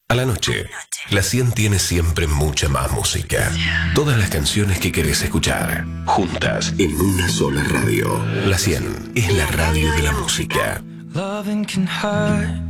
A la noche, la 100 tiene siempre mucha más música. Todas las canciones que querés escuchar, juntas en una sola radio. La 100 es la radio de la música. Loving can hurt.